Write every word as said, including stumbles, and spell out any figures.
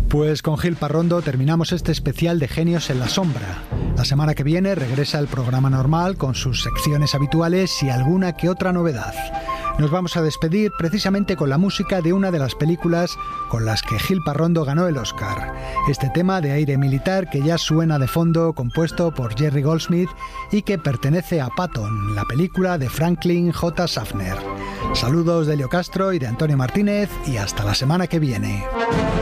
Pues con Gil Parrondo terminamos este especial de Genios en la Sombra. La semana que viene regresa el programa normal con sus secciones habituales y alguna que otra novedad. Nos vamos a despedir precisamente con la música de una de las películas con las que Gil Parrondo ganó el Oscar. Este tema de aire militar que ya suena de fondo, compuesto por Jerry Goldsmith y que pertenece a Patton, la película de Franklin J. Schaffner. Saludos de Elio Castro y de Antonio Martínez y hasta la semana que viene.